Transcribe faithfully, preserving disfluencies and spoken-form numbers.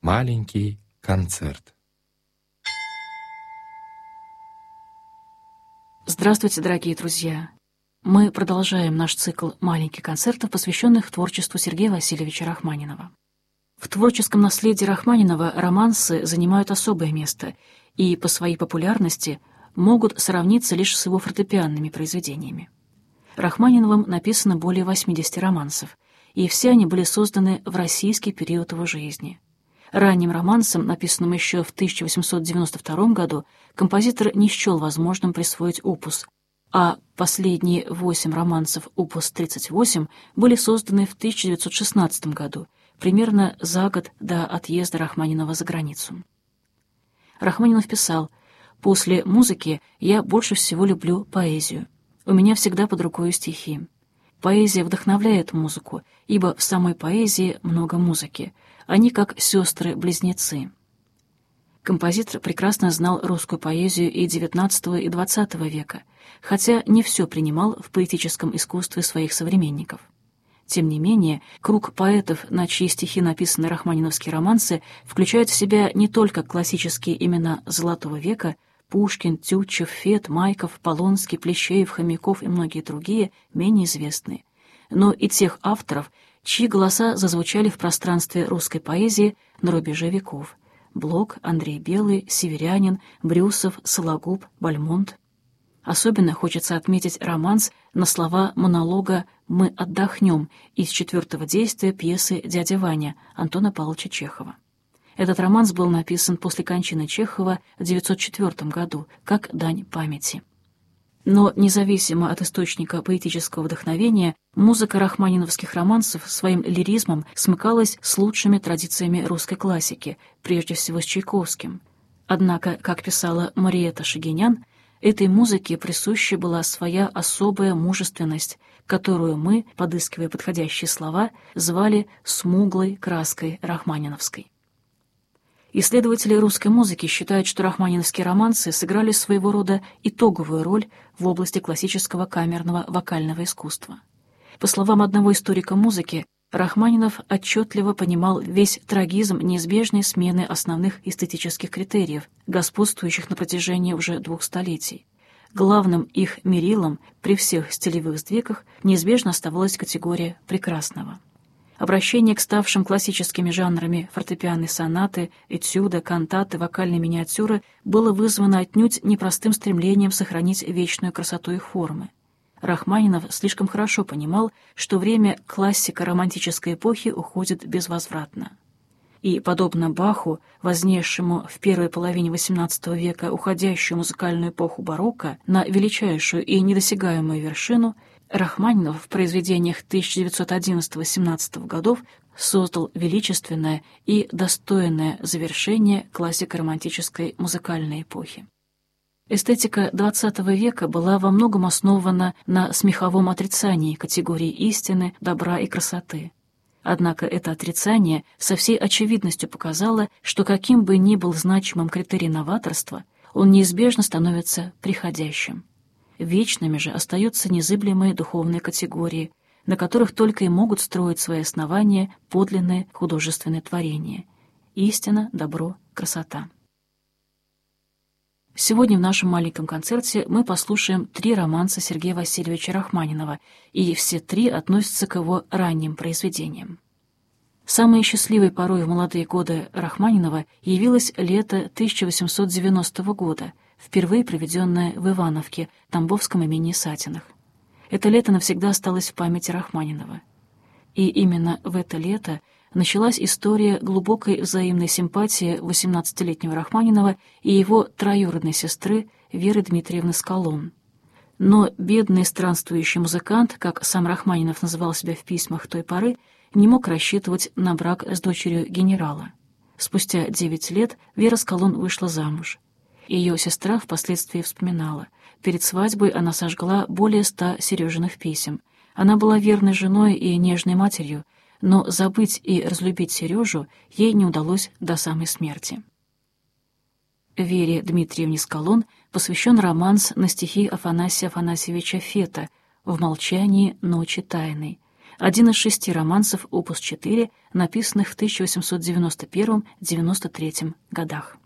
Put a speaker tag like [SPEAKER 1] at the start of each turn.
[SPEAKER 1] Маленький концерт.
[SPEAKER 2] Здравствуйте, дорогие друзья! Мы продолжаем наш цикл маленьких концертов, посвященных творчеству Сергея Васильевича Рахманинова. В творческом наследии Рахманинова романсы занимают особое место и по своей популярности могут сравниться лишь с его фортепианными произведениями. Рахманиновым написано более восьмидесяти романсов, и все они были созданы в российский период его жизни. Ранним романсом, написанным еще в тысяча восемьсот девяносто втором году, композитор не счел возможным присвоить опус, а последние восемь романсов опус тридцать восемь были созданы в тысяча девятьсот шестнадцатом году, примерно за год до отъезда Рахманинова за границу. Рахманинов писал: «После музыки я больше всего люблю поэзию. У меня всегда под рукой стихи. Поэзия вдохновляет музыку, ибо в самой поэзии много музыки. Они как сестры-близнецы». Композитор прекрасно знал русскую поэзию и девятнадцатого и двадцатого века, хотя не все принимал в поэтическом искусстве своих современников. Тем не менее, круг поэтов, на чьи стихи написаны рахманиновские романсы, включает в себя не только классические имена Золотого века — Пушкин, Тютчев, Фет, Майков, Полонский, Плещеев, Хомяков и многие другие, менее известные, но и тех авторов, чьи голоса зазвучали в пространстве русской поэзии на рубеже веков — Блок, Андрей Белый, Северянин, Брюсов, Сологуб, Бальмонт. Особенно хочется отметить романс на слова монолога «Мы отдохнем» из четвертого действия пьесы «Дядя Ваня» Антона Павловича Чехова. Этот романс был написан после кончины Чехова в девятьсот четвёртом году, как дань памяти. Но независимо от источника поэтического вдохновения, музыка рахманиновских романсов своим лиризмом смыкалась с лучшими традициями русской классики, прежде всего с Чайковским. Однако, как писала Мариэтта Шагинян, этой музыке присуща была своя особая мужественность, которую мы, подыскивая подходящие слова, звали «смуглой краской рахманиновской». Исследователи русской музыки считают, что рахманиновские романсы сыграли своего рода итоговую роль в области классического камерного вокального искусства. По словам одного историка музыки, Рахманинов отчетливо понимал весь трагизм неизбежной смены основных эстетических критериев, господствующих на протяжении уже двух столетий. Главным их мерилом при всех стилевых сдвигах неизбежно оставалась категория прекрасного. Обращение к ставшим классическими жанрами фортепианной сонаты, этюда, кантаты, вокальной миниатюры было вызвано отнюдь непростым стремлением сохранить вечную красоту их формы. Рахманинов слишком хорошо понимал, что время классика романтической эпохи уходит безвозвратно. И, подобно Баху, вознесшему в первой половине восемнадцатого века уходящую музыкальную эпоху барокко на величайшую и недосягаемую вершину, Рахманинов в произведениях тысяча девятьсот одиннадцатого — семнадцатого годов создал величественное и достойное завершение классико-романтической музыкальной эпохи. Эстетика двадцатого века была во многом основана на смеховом отрицании категорий истины, добра и красоты. Однако это отрицание со всей очевидностью показало, что каким бы ни был значимым критерий новаторства, он неизбежно становится приходящим. Вечными же остаются незыблемые духовные категории, на которых только и могут строить свои основания подлинные художественные творения — истина, добро, красота. Сегодня в нашем маленьком концерте мы послушаем три романса Сергея Васильевича Рахманинова, и все три относятся к его ранним произведениям. Самой счастливой порой в молодые годы Рахманинова явилось лето тысяча восемьсот девяностого года, впервые проведенное в Ивановке, Тамбовском имении Сатиных. Это лето навсегда осталось в памяти Рахманинова. И именно в это лето началась история глубокой взаимной симпатии восемнадцатилетнего Рахманинова и его троюродной сестры Веры Дмитриевны Скалон. Но бедный странствующий музыкант, как сам Рахманинов называл себя в письмах той поры, не мог рассчитывать на брак с дочерью генерала. Спустя девять лет Вера Скалон вышла замуж. Ее сестра впоследствии вспоминала: перед свадьбой она сожгла более ста Сережиных писем. Она была верной женой и нежной матерью, но забыть и разлюбить Сережу ей не удалось до самой смерти. Вере Дмитриевне Скалон посвящен романс на стихи Афанасия Афанасьевича Фета «В молчании ночи тайной», один из шести романсов опус четыре, написанных в тысяча восемьсот девяносто первом — девяносто третьем годах.